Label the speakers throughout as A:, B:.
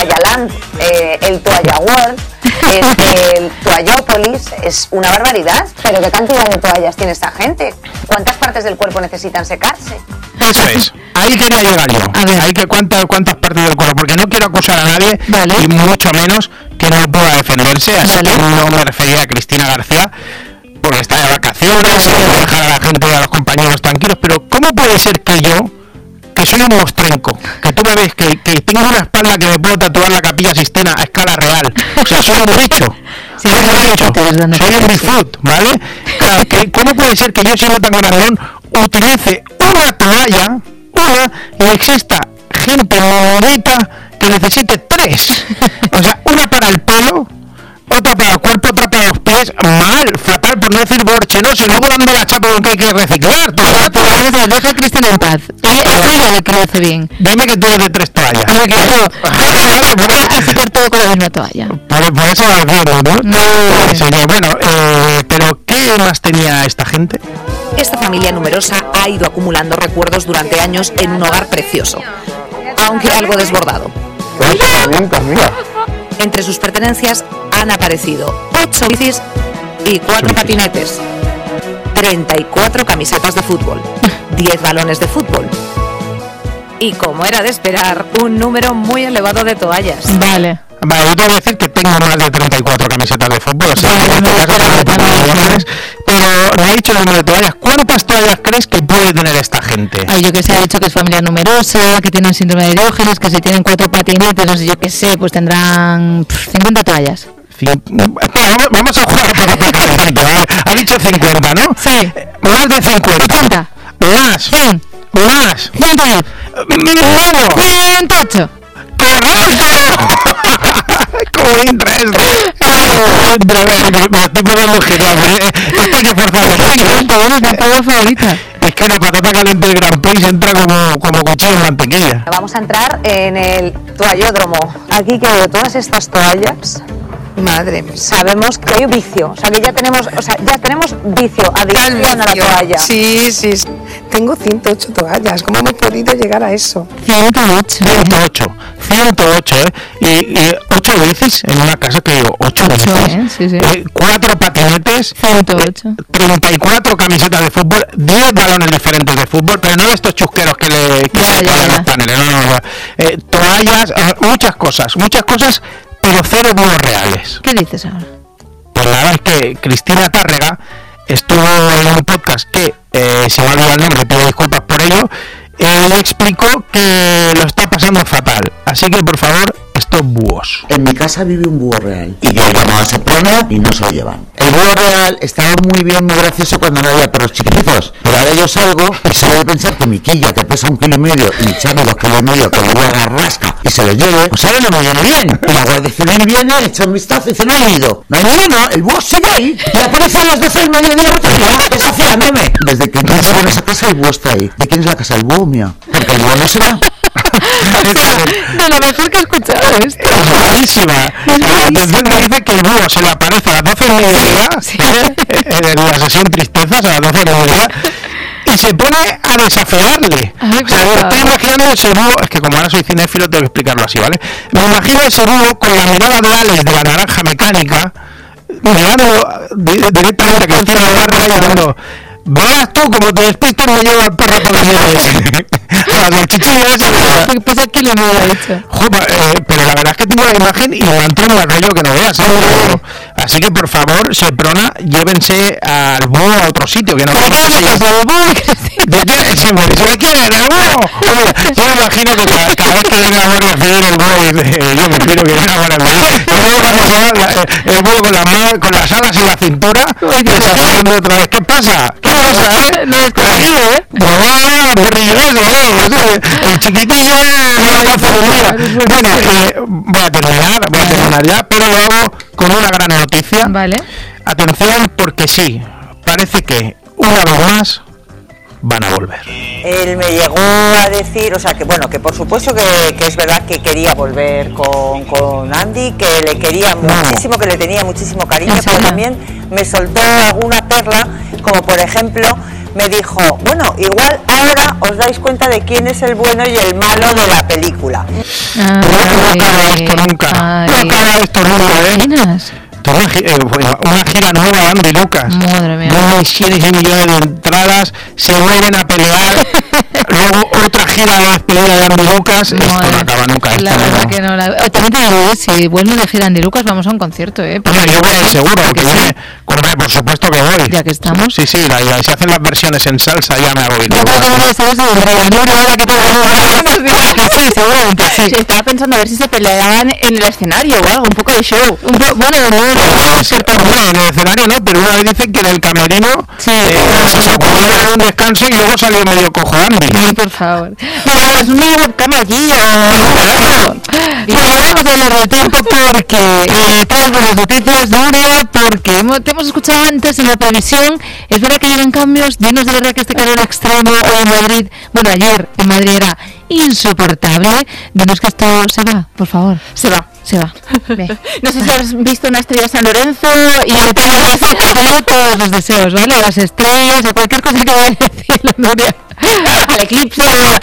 A: Toallaland, el Toalla World, el Toallópolis, es una barbaridad. Pero ¿qué cantidad de toallas tiene esta gente? ¿Cuántas partes del cuerpo necesitan secarse?
B: Eso es, ahí quería llegar yo. Ahí que cuántas partes del cuerpo, porque no quiero acusar a nadie, vale, y mucho menos que no pueda defenderse, así que no me refería a Cristina García, porque está de vacaciones, y dejar a la gente y a los compañeros tranquilos, pero ¿cómo puede ser que yo, que soy un mostrenco, que tú me ves que tengo una espalda que me puedo tatuar la Capilla Sistina a escala real, o sea, soy un bicho, soy un Bigfoot, ¿vale? Claro, ¿cómo puede ser que yo, siendo tan grandón, utilice una toalla, y exista gente bonita que necesite 3? O sea, una para el pelo, otra para el cuerpo, otra para los pies. Mal, fatal, por no decir borchenoso, y luego dando la chapa con que hay que reciclar.
C: Deja a Cristina en paz. Ella le conoce bien.
B: Dime que tú eres de 3 toallas.
C: A sacar todo con la misma toalla.
B: Por eso lo quiero, ¿no? No. Bueno, pero ¿qué más tenía esta gente?
D: Esta familia numerosa ha ido acumulando recuerdos durante años en un hogar precioso, aunque algo desbordado. Entre sus pertenencias han aparecido 8 bicis y 4 patinetes, 34 camisetas de fútbol, 10 balones de fútbol y, como era de esperar, un número muy elevado de toallas.
C: Vale,
B: yo te voy a decir que tengo más de 34 camisetas de fútbol, o sea, pero no he dicho el número de toallas. ¿Cuántas toallas crees que puede tener esta gente?
C: Yo que sé, ha dicho que es familia numerosa, que tienen síndrome de Diógenes, que si tienen 4 patinetes, no sé, yo que sé, pues tendrán 50 toallas.
B: Vamos a jugar por la calendario. Ha dicho 50, ¿no?
C: Sí.
B: Más de 50. Más.
C: 100.
B: Más.
C: 110. 108.
B: ¿Cómo entra esto? Me estoy poniendo genial. Esto hay que forzarlo.
C: Mi palabra favorita.
B: Es que la patata caliente del Gran Prix entra como cuchillo en mantequilla.
A: Vamos a entrar en el toallódromo. Aquí que de todas estas toallas, madre mía, sabemos que hay vicio, o sea que ya tenemos vicio, adicción a la toalla.
E: Sí. Tengo 108 toallas. ¿Cómo hemos podido llegar a eso?
C: 108,
B: y 8 veces en una casa, que digo, 8 veces.
C: Sí.
B: 4 patinetes,
C: 108.
B: 34 camisetas de fútbol, 10 balones diferentes de fútbol, pero no de estos chusqueros que se ponen los paneles, no. Toallas, muchas cosas, pero 0 búhos reales.
C: ¿Qué dices ahora?
B: Pues nada, es que Cristina Tárrega estuvo en un podcast que, se me ha olvidado el nombre, pido disculpas por ello, le explicó que lo está pasando fatal, así que por favor, estos búhos.
F: En mi casa vive un búho real y yo he llamado a Soprano y no se lo llevan. El búho real estaba muy bien, muy gracioso cuando no había perros chiquititos, pero ahora yo salgo y se debe pensar que mi quilla, que pesa 1,5 kilos, y Chano 2,5 kilos, que le voy a dar rasca y se lo lleve, pues ahora no me viene bien. Y la Guardia Civil viene, echa un vistazo y dice: no ha ido, el búho sigue ahí, y aparece a las 12 del mediodía desafiándome. Desde que entré en esa casa el búho está ahí. ¿De quién es la casa? ¿El búho o mía? Porque el búho no se va.
C: De lo mejor que he escuchado esto.
B: Es buenísima. Atención, que dice que el búho se le aparece a las 12 del mediodía, en la sesión tristezas, a las 12 del mediodía, y se pone a desafiarle. O sea, me estoy imaginando ese búho, es que como ahora soy cinéfilo tengo que explicarlo así, ¿vale? Me imagino ese búho con la mirada de Alex de la Naranja Mecánica, mirando directamente que está en la barra diciendo: verás tú como te despistas, me llevo al perro por las nieves. El chichillo ese.
C: Pues aquí lo me ha dicho.
B: Pero la verdad es que tengo la imagen y levanto un rollo que no veas, Así que por favor, Seprona, llévense al búho a otro sitio, que no quiero. Yo me imagino que cada vez que viene a Guardia Civil el búho, yo me espero que venga a Guardia Civil, el búho con las alas y la cintura, desafiando otra vez. ¿Qué pasa?
C: No es conmigo,
B: el chiquitillo bueno, voy a terminar ya, pero lo hago con una gran noticia.
C: Vale.
B: Atención, porque sí, parece que una vez más van a volver.
A: Él me llegó a decir, o sea, que bueno, que por supuesto que es verdad que quería volver con Andy, que le quería muchísimo, que le tenía muchísimo cariño, pero también me soltó alguna perla, como por ejemplo, me dijo: bueno, igual ahora os dais cuenta de quién es el bueno y el malo de la película.
B: No una gira nueva de Andy Lucas.
C: Madre mía.
B: 6 millones de entradas, se vuelven a pelear. Luego otra gira de despedida de Andy Lucas. Esto no acaba nunca.
C: La verdad que no. También te digo, si vuelve de gira Andy Lucas, vamos a un concierto, ¿eh?
B: Bueno, yo voy a ir seguro, porque viene. Por supuesto que voy.
C: Ya que estamos.
B: Sí, si hacen las versiones en salsa, ya me hago ir.
G: Sí, estaba pensando a ver si se peleaban en el escenario o algo, un poco de show.
B: Bueno, en el escenario no, pero una vez dicen que en el camerino se ocurrió dar un descanso y luego salió medio cojo Andy.
C: Por favor.
G: No, es una webcam allí.
C: Y vamos a hablar del tiempo porque todas buenas noticias, Nuria, porque te hemos escuchado antes en la previsión. Es verdad que llegan cambios. Dinos de verdad que este calor extremo hoy en Madrid, bueno, ayer en Madrid era insoportable. Dinos que esto se va, por favor.
G: Se va. No sé si has visto una estrella San Lorenzo y
C: todos los deseos, ¿vale? Las estrellas o cualquier cosa que vaya a decir la Nuria.
G: Al eclipse.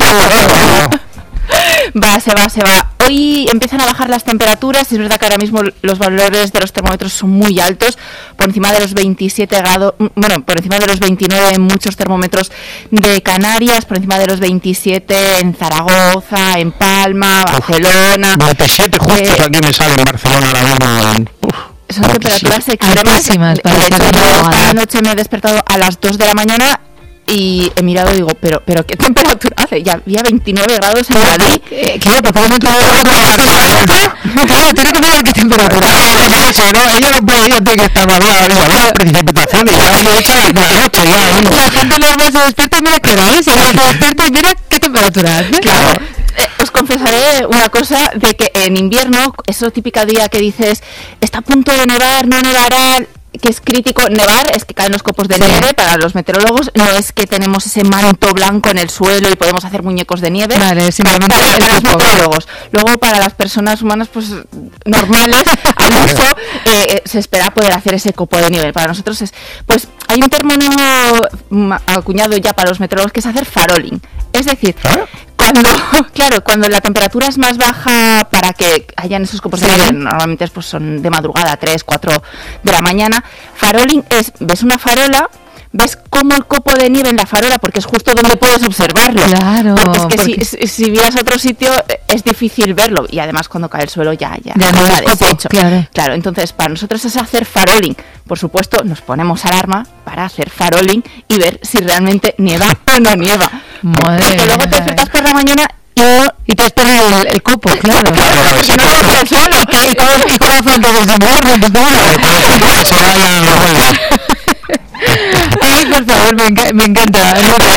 G: Se va. Hoy empiezan a bajar las temperaturas. Es verdad que ahora mismo los valores de los termómetros son muy altos, por encima de los 27 grados, bueno, por encima de los 29 en muchos termómetros de Canarias, por encima de los 27 en Zaragoza, en Palma, Barcelona.
B: 27 justo aquí me sale en Barcelona ahora mismo.
G: Son temperaturas extremas. Esta noche me he despertado a las 2 de la mañana y he mirado y digo, pero ¿qué temperatura hace? Ya había 29 grados en Madrid.
C: Claro, porque no tiene que ver qué temperatura.
B: Ella no puede, ella tiene que estar madura, las precipitaciones, ya lo he hecho a la noche,
C: La gente normal se despierta y mira qué hora es, se despierta y mira qué temperatura hace.
G: Claro. Os confesaré una cosa, de que en invierno, eso típica día que dices, está a punto de nevar, no nevará, que es crítico. Nevar es que caen los copos de nieve para los meteorólogos, no es que tenemos ese manto blanco en el suelo y podemos hacer muñecos de nieve.
C: Vale, simplemente
G: para los meteorólogos. Luego para las personas humanas pues normales, al uso, se espera poder hacer ese copo de nieve. Para nosotros pues hay un término acuñado ya para los meteorólogos que es hacer faroling. Es decir, cuando la temperatura es más baja para que hayan esos copos de nieve, normalmente pues son de madrugada, 3, 4 de la mañana. Faroling es, ves una farola, ves como el copo de nieve en la farola, porque es justo donde puedes observarlo.
C: Claro.
G: Porque es que si vieras otro sitio es difícil verlo, y además cuando cae el suelo ya
C: no es
G: deshecho.
C: Claro,
G: entonces para nosotros es hacer faroling. Por supuesto, nos ponemos alarma para hacer faroling y ver si realmente nieva o no nieva. Porque luego te despiertas por la mañana
C: y te esperas el copo, claro.
G: Porque no te el suelo.
C: Y con la falta de Ay, por favor, me encanta.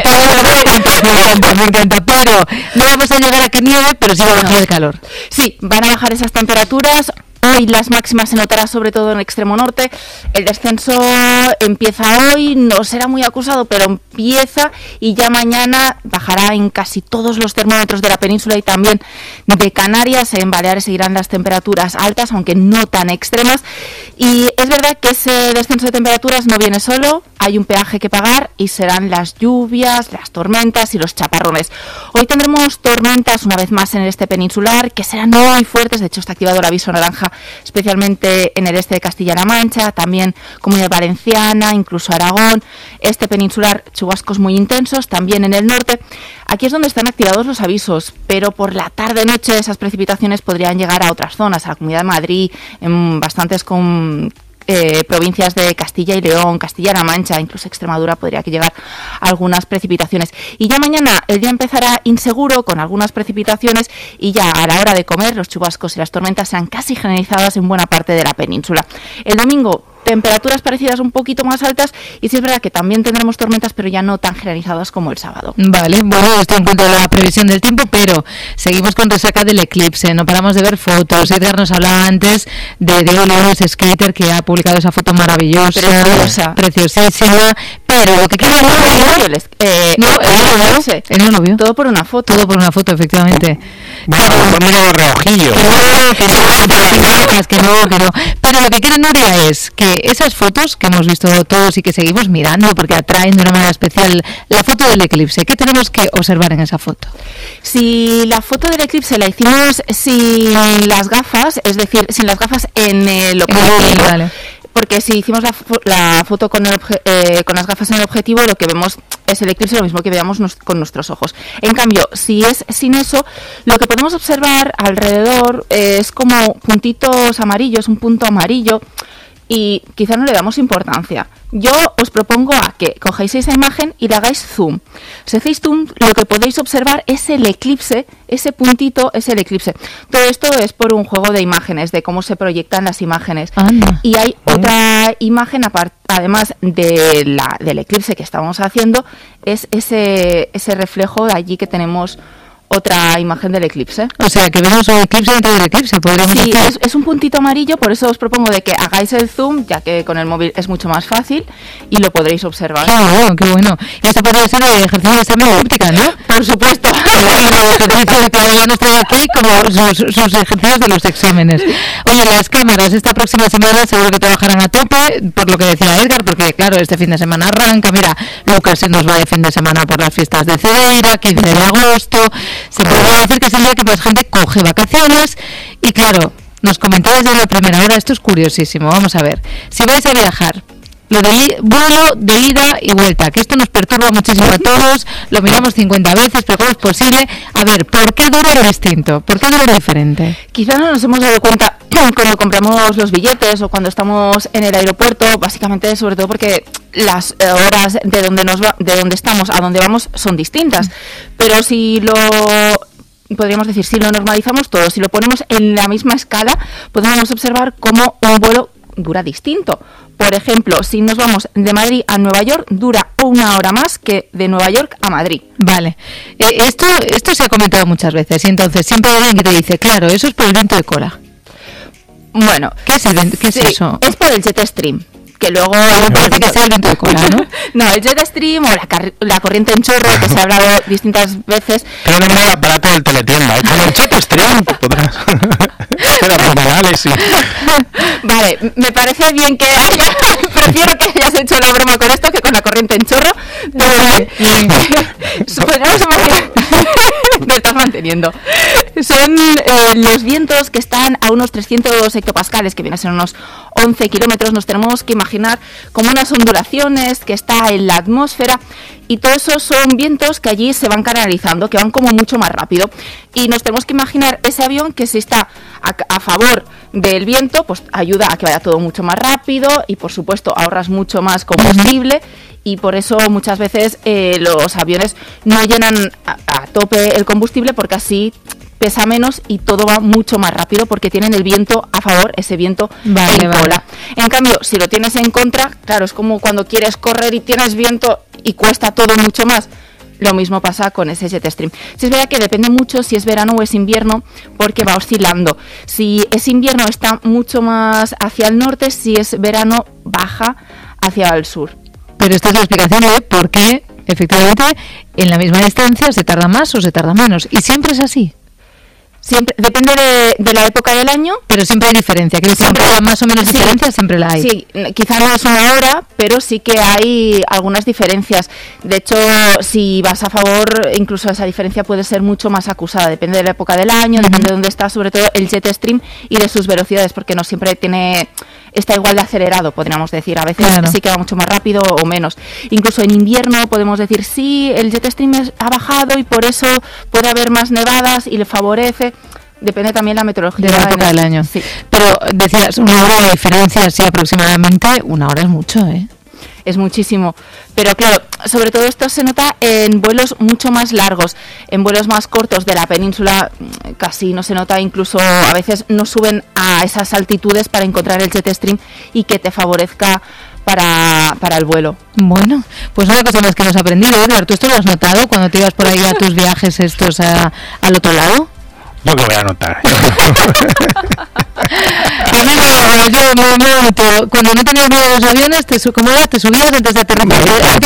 C: Me encanta. Pero no vamos a llegar a que nieve, pero sí va a bajar el calor.
G: Sí, van a bajar esas temperaturas. Hoy las máximas se notará sobre todo en el extremo norte. El descenso empieza hoy, no será muy acusado, pero empieza, y ya mañana bajará en casi todos los termómetros de la península y también de Canarias. En Baleares seguirán las temperaturas altas, aunque no tan extremas. Y es verdad que ese descenso de temperaturas no viene solo, hay un peaje que pagar y serán las lluvias, las tormentas y los chaparrones. Hoy tendremos tormentas una vez más en el este peninsular, que serán muy fuertes. De hecho está activado el aviso naranja especialmente en el este de Castilla-La Mancha, también Comunidad Valenciana, incluso Aragón, este peninsular, chubascos muy intensos, también en el norte. Aquí es donde están activados los avisos, pero por la tarde-noche esas precipitaciones podrían llegar a otras zonas, a la Comunidad de Madrid, en bastantes provincias de Castilla y León, Castilla-La Mancha, incluso Extremadura podría que llegar algunas precipitaciones. Y ya mañana el día empezará inseguro con algunas precipitaciones, y ya a la hora de comer los chubascos y las tormentas sean casi generalizadas en buena parte de la península. El domingo temperaturas parecidas un poquito más altas, y sí es verdad que también tendremos tormentas, pero ya no tan generalizadas como el sábado.
C: Vale, bueno, esto en cuanto a la previsión del tiempo, pero seguimos con resaca del eclipse, no paramos de ver fotos. Edgar nos hablaba antes de Diego Leones, skater, que ha publicado esa foto maravillosa, preciosísima, pero lo que quiero él no lo vio.
G: Todo por una foto,
C: efectivamente.
B: Bueno, conmigo de reojillo.
C: Que no. Pero lo que quiere Nuria es que esas fotos que hemos visto todos y que seguimos mirando porque atraen de una manera especial, la foto del eclipse, ¿qué tenemos que observar en esa foto?
G: Si la foto del eclipse la hicimos sin las gafas, es decir, sin las gafas en el objetivo, vale. Porque si hicimos la foto con las gafas en el objetivo, lo que vemos es el eclipse, lo mismo que veamos con nuestros ojos. En cambio, si es sin eso, lo que podemos observar alrededor es como puntitos amarillos, un punto amarillo, y quizá no le damos importancia. Yo os propongo a que cojáis esa imagen y le hagáis zoom. Si hacéis zoom, lo que podéis observar es el eclipse, ese puntito es el eclipse. Todo esto es por un juego de imágenes, de cómo se proyectan las imágenes. Y hay otra imagen, además del eclipse que estábamos haciendo, es ese reflejo de allí que tenemos otra imagen del eclipse.
C: O sea, que vemos un eclipse dentro del eclipse, podríamos
G: decir. Sí, es un puntito amarillo, por eso os propongo de que hagáis el zoom, ya que con el móvil es mucho más fácil y lo podréis observar.
C: Qué bueno. Y esto podría ser el ejercicio de examen de óptica, ¿no?
G: Por supuesto.
C: El ejercicio de que ya no estoy aquí, como sus ejercicios de los exámenes. Oye, las cámaras esta próxima semana seguro que trabajarán a tope, por lo que decía Edgar, porque claro, este fin de semana arranca. Mira, Lucas se nos va de fin de semana por las fiestas de Cedeira, 15 de agosto. Se podría decir que es el día que más gente coge vacaciones y claro, nos comentáis desde la primera hora, esto es curiosísimo, vamos a ver, si vais a viajar, lo del vuelo de ida y vuelta, que esto nos perturba muchísimo a todos, lo miramos 50 veces, pero ¿cómo es posible? A ver, ¿por qué dura distinto? ¿Por qué dura diferente?
G: Quizá no nos hemos dado cuenta cuando compramos los billetes o cuando estamos en el aeropuerto, básicamente sobre todo porque las horas de donde estamos a donde vamos son distintas, pero si podríamos decir, si lo normalizamos todo, si lo ponemos en la misma escala, podemos observar cómo un vuelo dura distinto. Por ejemplo, si nos vamos de Madrid a Nueva York, dura 1 hora más que de Nueva York a Madrid.
C: Vale. Esto se ha comentado muchas veces y entonces siempre hay alguien que te dice, claro, eso es por el viento de cola.
G: Bueno,
C: ¿qué es eso?
G: Es por el jet stream. Que luego
C: parece que sea el viento de cola, ¿no?
G: No, el jet stream o la corriente en chorro, que se ha hablado distintas veces.
B: Pero no me aparato del teletienda, con el jet stream podrás hacer abdominales, sí.
G: Vale, me parece bien que prefiero que hayas hecho la broma con esto que con la corriente en chorro, pero podríamos imaginar. Me estás manteniendo. Son los vientos que están a unos 300 hectopascales, que vienen a ser unos 11 kilómetros. Nos tenemos que imaginar como unas ondulaciones que está en la atmósfera, y todos esos son vientos que allí se van canalizando, que van como mucho más rápido, y nos tenemos que imaginar ese avión que, si está a favor del viento, pues ayuda a que vaya todo mucho más rápido y por supuesto ahorras mucho más combustible. Y por eso muchas veces los aviones no llenan a tope el combustible, porque así pesa menos y todo va mucho más rápido porque tienen el viento a favor, ese viento en cola. En cambio, si lo tienes en contra, claro, es como cuando quieres correr y tienes viento y cuesta todo mucho más. Lo mismo pasa con ese jet stream. Si es verdad que depende mucho si es verano o es invierno, porque va oscilando. Si es invierno está mucho más hacia el norte, si es verano baja hacia el sur.
C: Pero esta es la explicación de por qué, efectivamente, en la misma distancia se tarda más o se tarda menos. ¿Y siempre es así?
G: Siempre, depende de la época del año.
C: Pero siempre hay diferencia, que siempre más o menos diferencia, siempre la hay.
G: Sí, quizá no es 1 hora, pero sí que hay algunas diferencias. De hecho, si vas a favor, incluso esa diferencia puede ser mucho más acusada. Depende de la época del año, depende de dónde está, sobre todo el jet stream y de sus velocidades, porque no siempre está igual de acelerado, podríamos decir. A veces sí que va mucho más rápido o menos. Incluso en invierno podemos decir, sí, el jet stream ha bajado y por eso puede haber más nevadas y le favorece. Depende también la meteorología.
C: De la época del año.
G: Sí.
C: Pero decías, 1 hora de diferencia, sí, aproximadamente. 1 hora es mucho, ¿eh?
G: Es muchísimo, pero claro, sobre todo esto se nota en vuelos mucho más largos. En vuelos más cortos de la península casi no se nota, incluso a veces no suben a esas altitudes para encontrar el jet stream y que te favorezca para el vuelo.
C: Bueno, pues una cosa más que nos has aprendido, Edgar. ¿Tú esto lo has notado cuando te ibas por ahí a tus viajes estos al otro lado?
B: Yo que voy a anotar.
C: Cuando no tenías miedo a los aviones, te subías antes de aterrizar.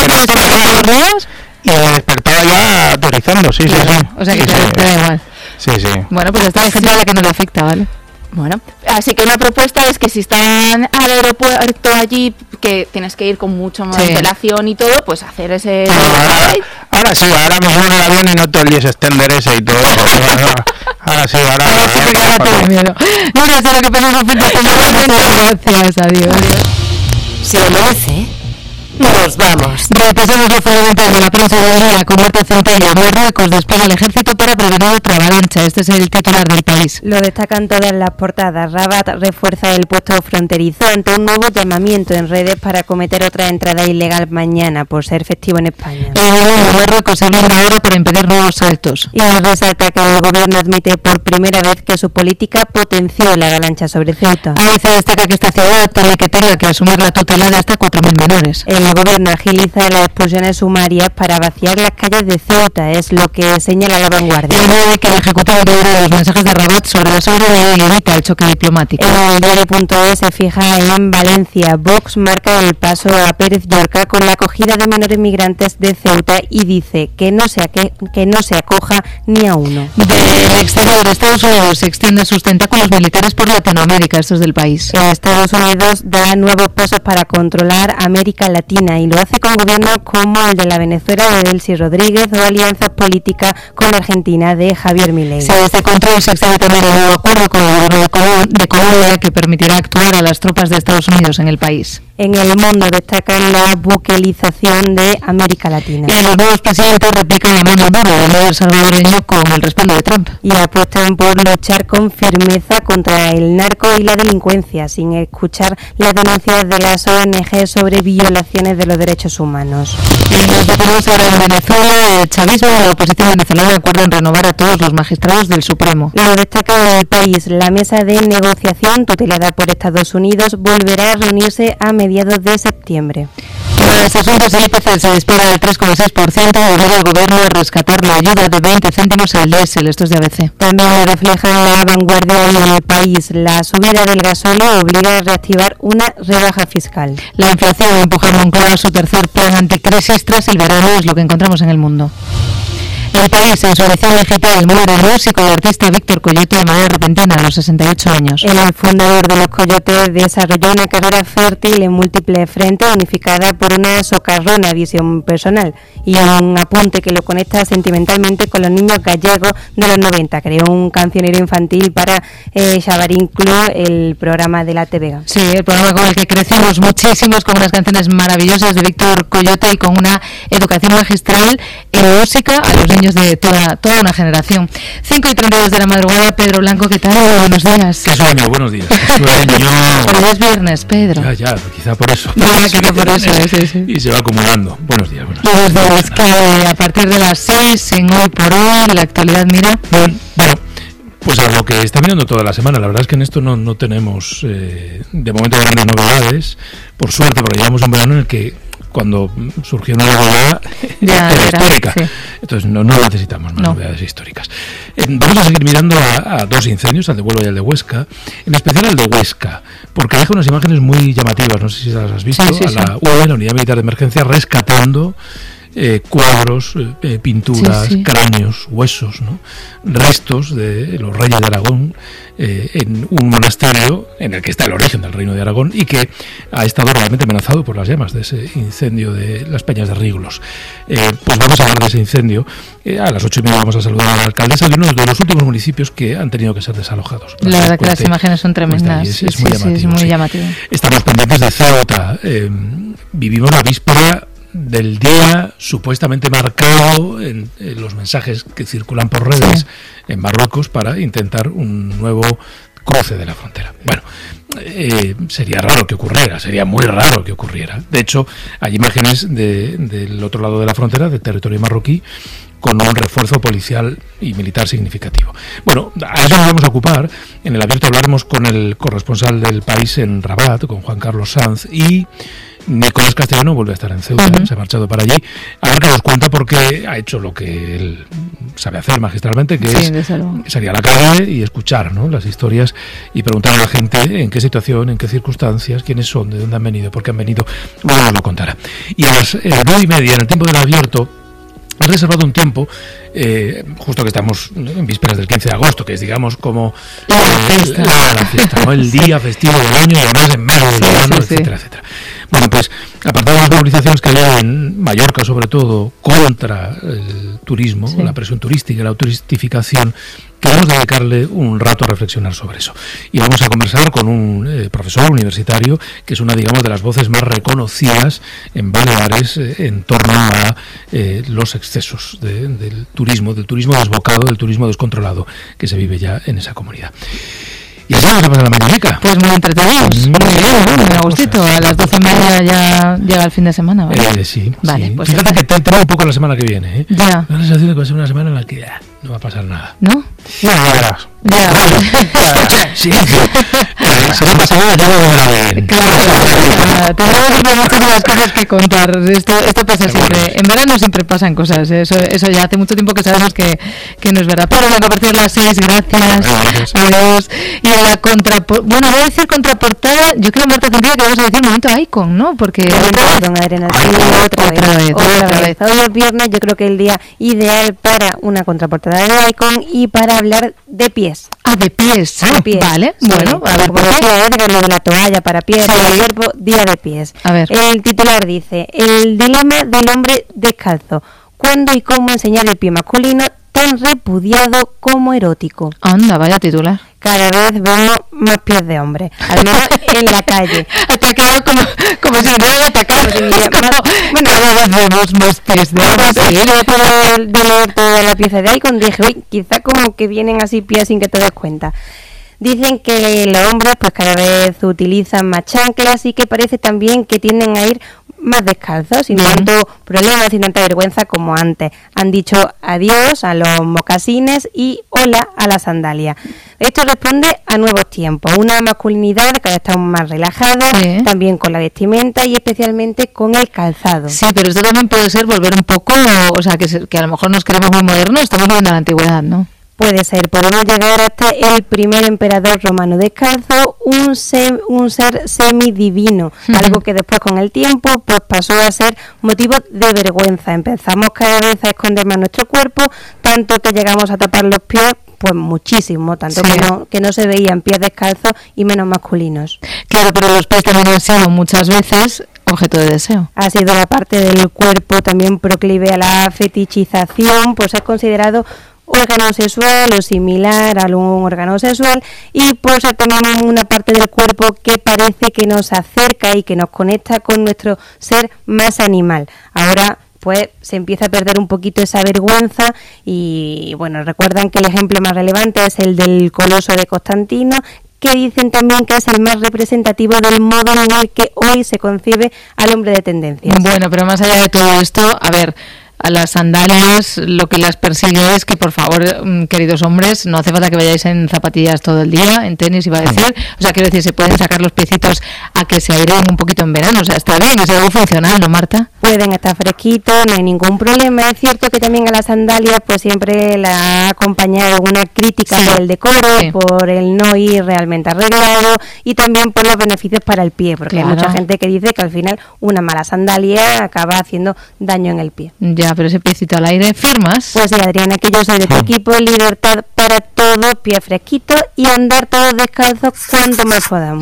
B: Y me despertaba ya aterrizando, sí.
C: O sea que te da igual.
B: Sí.
C: Bueno, pues está hay gente a la que no le afecta, ¿vale?
G: Bueno, Así que una propuesta es que si están al aeropuerto allí, que tienes que ir con mucho más antelación y todo, pues hacer ese...
B: Ahora sí, ahora me subo en el avión y noto el extender ese y todo eso. Ahora sí, ahora
C: tengo miedo. No sé lo que pasa con gracias, adiós.
D: Si amanece, nos vamos.
C: Repasamos los fragmentos de la prensa de día con Marta Centella. Marruecos desplega el ejército para prevenir otra avalancha. Este es el titular del País.
H: Lo destacan todas las portadas. Rabat refuerza el puesto fronterizo ante un nuevo llamamiento en redes para cometer otra entrada ilegal mañana por ser festivo en España.
C: El Marruecos se blinda ahora para impedir nuevos saltos.
H: Y resalta que el gobierno admite por primera vez que su política potenció la avalancha sobre Ceuta.
C: Ahí se destaca que esta ciudad teme que tenga que asumir la totalidad de hasta 4.000 menores.
H: El gobierno agiliza las expulsiones sumarias para vaciar las calles de Ceuta, es lo que señala La Vanguardia.
C: Y añade que el Ejecutivo libera los mensajes de Rabat sobre la soberanía y evita el choque diplomático.
H: El diario.es se fija en Valencia. Vox marca el paso a Pérez Llorca con la acogida de menores migrantes de Ceuta y dice que no se acoja ni a uno.
C: Del exterior, Estados Unidos extiende sus tentáculos militares por Latinoamérica, esto es del País.
H: Estados Unidos da nuevos pasos para controlar América Latina y lo hace con gobiernos como el de la Venezuela de Delcy Rodríguez o alianzas políticas con Argentina de Javier Milei.
C: Este control se extiende también en un acuerdo con el gobierno de Colombia que permitirá actuar a las tropas de Estados Unidos en el país.
H: En El Mundo destacan la buquelización de América Latina.
C: Y los nuevos presidentes replican la mano dura del líder salvadoreño con el respaldo de Trump.
H: Y apuestan por luchar con firmeza contra el narco y la delincuencia, sin escuchar las denuncias de las ONG sobre violaciones de los derechos humanos.
C: Y nos detenemos ahora en Venezuela. El chavismo y la oposición venezolana acuerdan renovar a todos los magistrados del Supremo.
H: Lo destaca El País. La mesa de negociación, tutelada por Estados Unidos, volverá a reunirse a mediados de septiembre.
C: Los asuntos del IPC se dispara al 3,6% y obliga al gobierno a rescatar la ayuda de 20 céntimos al diésel. Esto es de ABC.
H: También lo refleja en La Vanguardia y El País. La subida del gasóleo obliga a reactivar una rebaja fiscal.
C: La inflación empuja a Moncloa a su tercer plan anticrisis tras el verano, es lo que encontramos en El Mundo. El País, en su edición digital, muere el músico y artista Víctor Coyote de manera repentina a los 68 años.
H: El fundador de Los Coyotes desarrolló una carrera fértil en múltiples frentes, unificada por una socarrona visión personal y un apunte que lo conecta sentimentalmente con los niños gallegos de los 90. Creó un cancionero infantil para Xabarín Club, el programa de la TVG.
C: Sí, el programa con el que crecimos muchísimos, con unas canciones maravillosas de Víctor Coyote y con una educación magistral en música a los niños de toda una generación. 5:32 de la madrugada. Pedro Blanco, ¿qué tal? Buenos días.
I: Qué sueño, buenos días. Qué sueño.
C: Hoy es viernes, Pedro.
I: Ya, quizá por eso.
C: Quizá por eso, sí.
I: Y se va acumulando. Buenos días.
C: Buenos días, que a partir de las 6 en Hoy por Hoy, la actualidad mira.
I: Bueno, pues a lo que está mirando toda la semana. La verdad es que en esto no tenemos de momento grandes novedades, por suerte, porque llevamos un verano en el que cuando surgió una novedad era histórica. Sí. Entonces no necesitamos más novedades históricas. Vamos a seguir mirando a dos incendios, al de Huelva y al de Huesca, en especial al de Huesca, porque deja unas imágenes muy llamativas, no sé si las has visto, la UE, la Unidad Militar de Emergencia, rescatando cuadros, pinturas, cráneos, huesos, ¿no? Restos de los reyes de Aragón en un monasterio en el que está el origen del reino de Aragón y que ha estado realmente amenazado por las llamas de ese incendio de las Peñas de Riglos. Pues vamos a hablar de ese incendio. A las 8:30 vamos a saludar a la alcaldesa de uno de los últimos municipios que han tenido que ser desalojados.
C: La verdad que las imágenes son tremendas.
I: Es muy llamativo. Estamos pendientes de Ceuta. Vivimos la víspera del día supuestamente marcado en los mensajes que circulan por redes en Marruecos para intentar un nuevo cruce de la frontera. Bueno, sería raro que ocurriera, sería muy raro que ocurriera. De hecho, hay imágenes del otro lado de la frontera, del territorio marroquí, con un refuerzo policial y militar significativo. Bueno, a eso nos vamos a ocupar. En el abierto hablaremos con el corresponsal del País en Rabat, con Juan Carlos Sanz, y Nicolás Castellano vuelve a estar en Ceuta, se ha marchado para allí. A ver qué nos cuenta, porque ha hecho lo que él sabe hacer magistralmente, que es salir a la calle y escuchar, ¿no?, las historias y preguntar a la gente en qué situación, en qué circunstancias, quiénes son, de dónde han venido, por qué han venido. Bueno, nos lo contará. Y a las 9:30, en el tiempo del abierto, he reservado un tiempo, justo que estamos en vísperas del 15 de agosto, que es, digamos, como la fiesta, ¿no? El día festivo del año, y además en medio del verano, etcétera, etcétera. Bueno, pues, aparte de las movilizaciones que hay en Mallorca, sobre todo, contra el turismo, la presión turística y la turistificación, queremos dedicarle un rato a reflexionar sobre eso. Y vamos a conversar con un profesor universitario que es una, digamos, de las voces más reconocidas en Baleares en torno a los excesos del turismo desbocado, del turismo descontrolado que se vive ya en esa comunidad. ¿Y así vamos a pasar la mañanica?
C: Pues muy entretenidos. Muy bien, a gustito. A las 12:30 ya llega el fin de semana, ¿vale?
I: Sí.
C: Vale,
I: sí.
C: pues
I: fíjate que te un poco la semana que viene, ¿eh?
C: Ya.
I: La sensación de que va a ser una semana en la que no va a pasar nada.
C: ¿No?
I: No, verás.
C: Ya.
I: Sí. Será pasada, ya lo verá bien.
C: Claro. Tenemos muchísimas cosas que contar. Esto pasa siempre. En verano siempre pasan cosas. Eso ya hace mucho tiempo que sabemos que no es verdad. Pero venga, a partir de las 6, gracias. Adiós. Y en la voy a decir contraportada, yo creo, Marta Centella, que vamos a decir momento Icon, ¿no? Porque
H: Don Adriana, otra vez. Hoy es viernes, yo creo que el día ideal para una contraportada de Icon y para hablar de pies.
C: De pies. Vale,
H: sí.
C: Bueno, a ver,
H: como decía Edgar, lo de la toalla para pies, para el cuerpo, día de pies.
C: A ver.
H: El titular dice: el dilema del hombre descalzo. ¿Cuándo y cómo enseñar el pie masculino tan repudiado como erótico?
C: Anda, vaya titular.
H: Cada vez vemos más pies de hombre, al menos en la calle.
C: Hasta quedado como si me fueran a atacar.
H: Bueno,
C: cada vez vemos más pies de hombre.
H: Sí, de leer toda la pieza de Icon, dije, uy, quizá como que vienen así pies sin que te des cuenta. Dicen que los hombres pues cada vez utilizan más chanclas y que parece también que tienden a ir más descalzos, sin tanto problema, sin tanta vergüenza como antes. Han dicho adiós a los mocasines y hola a la sandalia. Esto responde a nuevos tiempos, una masculinidad cada vez está más relajada, también con la vestimenta y especialmente con el calzado.
C: Sí, pero esto también puede ser volver un poco, o sea, que a lo mejor nos queremos muy modernos, estamos viviendo en la antigüedad, ¿no?
H: Puede ser, podemos llegar hasta el primer emperador romano descalzo, un ser semidivino, algo que después con el tiempo pues pasó a ser motivo de vergüenza. Empezamos cada vez a esconder más nuestro cuerpo, tanto que llegamos a tapar los pies, pues muchísimo, tanto que no se veían pies descalzos y menos masculinos.
C: Claro, pero los pies también han sido muchas veces objeto de deseo.
H: Ha sido la parte del cuerpo también proclive a la fetichización, pues es considerado órgano sexual o similar a un órgano sexual y por eso tenemos una parte del cuerpo que parece que nos acerca y que nos conecta con nuestro ser más animal. Ahora pues se empieza a perder un poquito esa vergüenza y bueno, recuerdan que el ejemplo más relevante es el del Coloso de Constantino, que dicen también que es el más representativo del modo en el que hoy se concibe al hombre de tendencias.
C: Bueno, pero más allá de todo esto, a ver, a las sandalias lo que las persigue es que, por favor, queridos hombres, no hace falta que vayáis en zapatillas todo el día, en tenis iba a decir, o sea, quiero decir, se pueden sacar los piecitos a que se aireen un poquito en verano, o sea, está bien, es algo funcional, ¿no, Marta?
H: Pueden estar fresquitos, no hay ningún problema. Es cierto que también a las sandalias pues siempre la ha acompañado una crítica por el decoro, por el no ir realmente arreglado y también por los beneficios para el pie, porque hay mucha gente que dice que al final una mala sandalia acaba haciendo daño en el pie.
C: Ya, pero ese piecito al aire, ¿firmas?
H: Pues sí, Adriana, que yo soy de tu equipo, libertad para todos, pie fresquito y andar todos descalzos cuanto más podamos.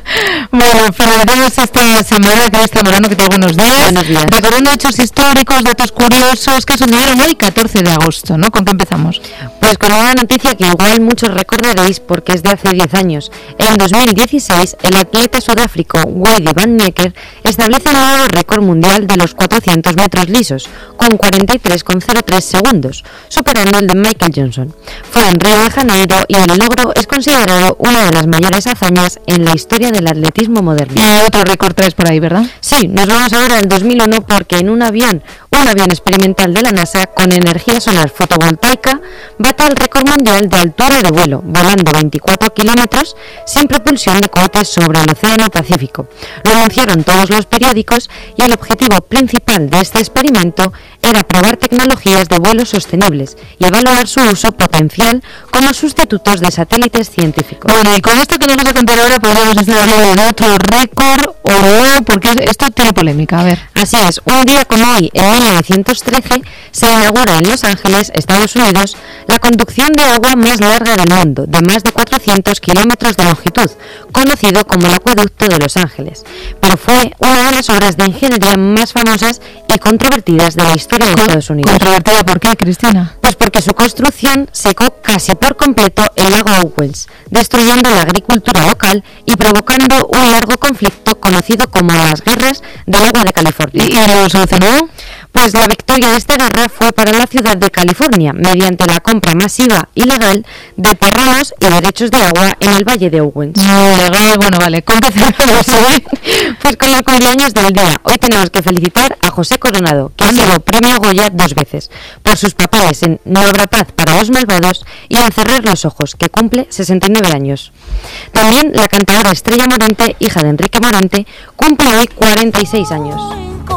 C: Bueno, finalizamos esta semana, Cristian Morano, que te buenos días.
H: Buenos días.
C: Recordando hechos históricos, datos curiosos que sucedieron hoy, 14 de agosto, ¿no? ¿Con qué empezamos?
J: Pues con una noticia que igual muchos recordaréis porque es de hace 10 años. En 2016, el atleta sudáfrico Wayde Van Niekerk establece un nuevo récord mundial de los 400 metros lisos, con 43,03 segundos, superando el de Michael Johnson. Fue en Río de Janeiro y el logro es considerado una de las mayores hazañas en la historia del atletismo moderno.
C: Y otro récord traes por ahí, ¿verdad?
J: Sí, nos vamos ahora al 2001 porque en un avión experimental de la NASA con energía solar fotovoltaica bate el récord mundial de altura de vuelo, volando 24 kilómetros sin propulsión de cohetes sobre el Océano Pacífico. Lo anunciaron todos los periódicos y el objetivo principal de este experimento era probar tecnologías de vuelos sostenibles y evaluar su uso potencial como sustitutos de satélites científicos.
C: Bueno, y con esto que nos vas a contar ahora podríamos estar hablando de otro récord o no, porque esto tiene polémica. A ver.
J: Así es, un día como hoy, en 1913, se inaugura en Los Ángeles, Estados Unidos, la conducción de agua más larga del mundo, de más de 400 kilómetros de longitud, conocido como el Acueducto de Los Ángeles. Pero fue una de las obras de ingeniería más famosas y controvertidas de la historia de Estados Unidos.
C: ¿Controvertida por qué, Cristina?
J: Pues porque su construcción secó casi por completo el lago Owens, destruyendo la agricultura local y provocando un largo conflicto conocido como las Guerras del Agua de California.
C: ¿Y lo solucionó?
J: Pues la victoria de esta guerra fue para la ciudad de California, mediante la compra masiva y legal de terrenos y derechos de agua en el Valle de Owens.
C: Legal, bueno, vale,
J: pues con los cumpleaños del día, hoy tenemos que felicitar a José Coronado, que ha sido premio Goya 2 veces, por sus papeles en No habrá paz para los malvados y en Cerrar los ojos, que cumple 69 años. También la cantadora Estrella Morente, hija de Enrique Morente, cumple hoy 46 años.